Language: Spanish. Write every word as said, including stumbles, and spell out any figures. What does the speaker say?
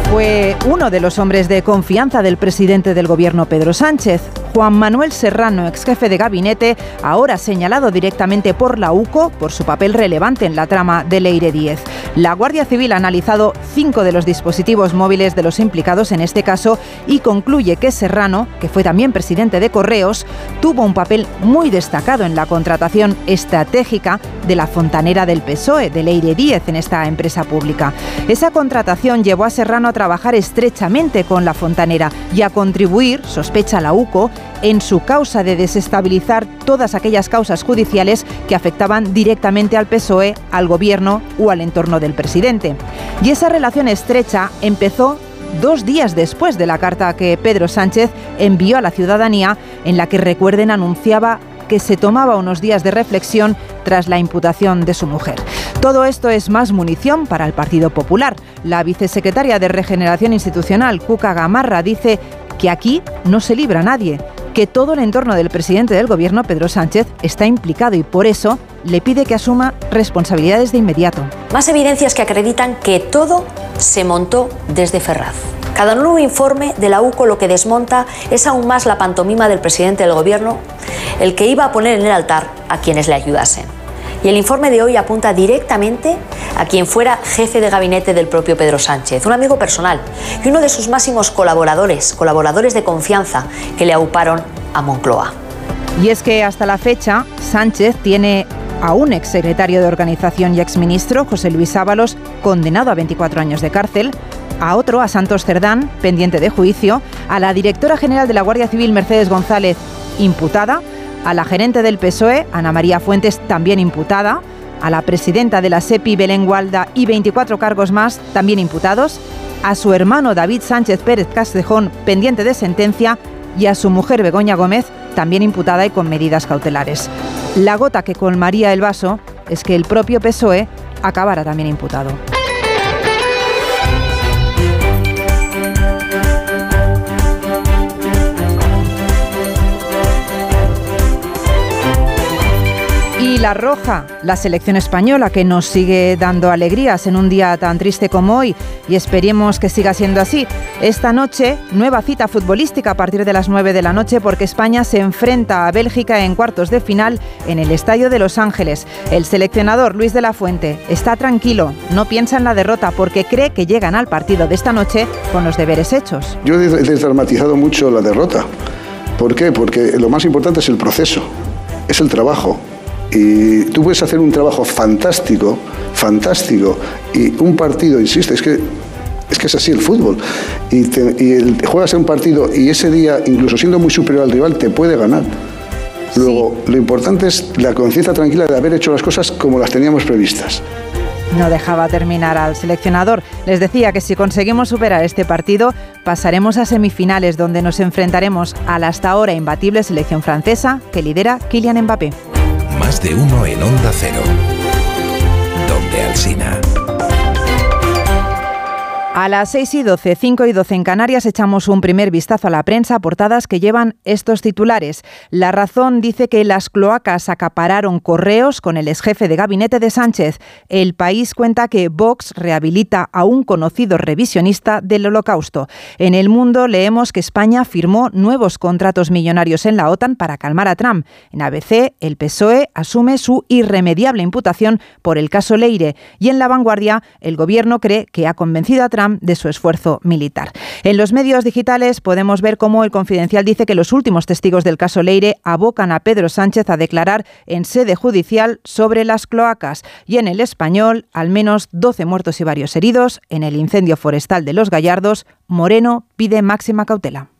Fue uno de los hombres de confianza del presidente del gobierno Pedro Sánchez. Juan Manuel Serrano, ex jefe de gabinete, ahora señalado directamente por la U C O por su papel relevante en la trama de Leire Díez. La Guardia Civil ha analizado cinco de los dispositivos móviles de los implicados en este caso y concluye que Serrano, que fue también presidente de Correos, tuvo un papel muy destacado en la contratación estratégica de la fontanera del P S O E, de Leire Díez, en esta empresa pública. Esa contratación llevó a Serrano a trabajar estrechamente con la fontanera y a contribuir, sospecha la U C O, en su causa de desestabilizar todas aquellas causas judiciales que afectaban directamente al P S O E, al gobierno o al entorno del presidente. Y esa relación estrecha empezó dos días después de la carta que Pedro Sánchez envió a la ciudadanía, en la que, recuerden, anunciaba que se tomaba unos días de reflexión tras la imputación de su mujer. Todo esto es más munición para el Partido Popular. La vicesecretaria de Regeneración Institucional, Cuca Gamarra, dice que aquí no se libra nadie, que todo el entorno del presidente del gobierno, Pedro Sánchez, está implicado y por eso le pide que asuma responsabilidades de inmediato. Más evidencias que acreditan que todo se montó desde Ferraz. Cada nuevo informe de la U C O lo que desmonta es aún más la pantomima del presidente del gobierno, el que iba a poner en el altar a quienes le ayudasen. Y el informe de hoy apunta directamente a quien fuera jefe de gabinete del propio Pedro Sánchez, un amigo personal y uno de sus máximos colaboradores, colaboradores de confianza que le auparon a Moncloa. Y es que hasta la fecha Sánchez tiene a un exsecretario de Organización y exministro, José Luis Ábalos, condenado a veinticuatro años de cárcel, a otro, a Santos Cerdán, pendiente de juicio, a la directora general de la Guardia Civil, Mercedes González, imputada, a la gerente del P S O E, Ana María Fuentes, también imputada, a la presidenta de la SEPI, Belén Gualda, y veinticuatro cargos más, también imputados, a su hermano David Sánchez Pérez Castejón, pendiente de sentencia, y a su mujer Begoña Gómez, también imputada y con medidas cautelares. La gota que colmaría el vaso es que el propio P S O E acabara también imputado. Y la roja, la selección española, que nos sigue dando alegrías en un día tan triste como hoy, y esperemos que siga siendo así. Esta noche, nueva cita futbolística a partir de las nueve de la noche, porque España se enfrenta a Bélgica en cuartos de final en el Estadio de Los Ángeles. El seleccionador Luis de la Fuente está tranquilo, no piensa en la derrota porque cree que llegan al partido de esta noche con los deberes hechos. Yo he desdramatizado mucho la derrota. ¿Por qué? Porque lo más importante es el proceso, es el trabajo. Y tú puedes hacer un trabajo fantástico, fantástico, y un partido, insisto, es que es que es así el fútbol, y, te, y el, juegas un partido y ese día, incluso siendo muy superior al rival, te puede ganar. Luego, sí, lo importante es la conciencia tranquila de haber hecho las cosas como las teníamos previstas. No dejaba terminar al seleccionador. Les decía que si conseguimos superar este partido, pasaremos a semifinales, donde nos enfrentaremos a la hasta ahora imbatible selección francesa que lidera Kylian Mbappé. Más de uno en Onda Cero. Donde Alsina. A las seis y doce, cinco y doce en Canarias, echamos un primer vistazo a la prensa, portadas que llevan estos titulares. La Razón dice que las cloacas acapararon Correos con el exjefe de gabinete de Sánchez. El País cuenta que Vox rehabilita a un conocido revisionista del Holocausto. En El Mundo leemos que España firmó nuevos contratos millonarios en la OTAN para calmar a Trump. En A B C, el P S O E asume su irremediable imputación por el caso Leire. Y en La Vanguardia, el gobierno cree que ha convencido a Trump de su esfuerzo militar. En los medios digitales podemos ver cómo El Confidencial dice que los últimos testigos del caso Leire abocan a Pedro Sánchez a declarar en sede judicial sobre las cloacas. Y en El Español, al menos doce muertos y varios heridos en el incendio forestal de Los Gallardos. Moreno pide máxima cautela.